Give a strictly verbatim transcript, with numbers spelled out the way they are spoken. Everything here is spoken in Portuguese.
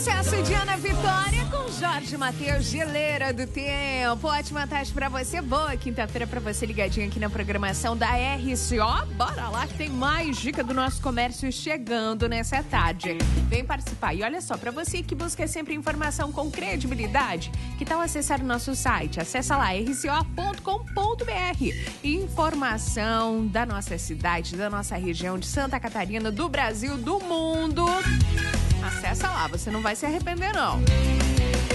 Sucesso de Ana Vitória com Jorge Mateus, Geleira do Tempo. Ótima tarde pra você, boa quinta-feira pra você ligadinho aqui na programação da R C O. Bora lá que tem mais dica do nosso comércio chegando nessa tarde. Vem participar. E olha só, pra você que busca sempre informação com credibilidade, que tal acessar o nosso site? Acessa lá, r c o ponto com ponto b r. Informação da nossa cidade, da nossa região de Santa Catarina, do Brasil, do mundo. Acessa lá, você não vai se arrepender, não.